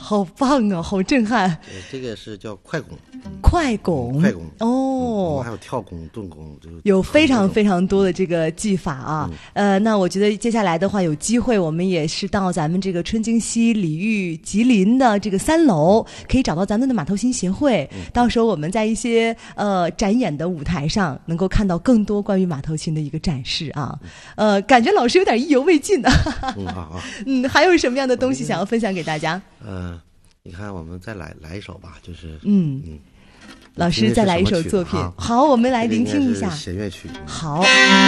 好棒啊，好震撼！ 这个是叫快拱， 快拱， 快拱哦， 我们还有跳拱、顿拱， 有非常非常多的这个技法啊。那我觉得接下来的话，有机会我们也是到咱们这个春京西礼遇吉林的这个3楼，可以找到咱们的马头琴协会。到时候我们在一些展演的舞台上，能够看到更多关于马头琴的一个展示啊。感觉老师有点意犹未尽啊。 好。 还有什么样的东西想要分享给大家？ 你看，我们再来一首吧，就是老师再来一首作品。好，我们来聆听一下弦乐曲。 好。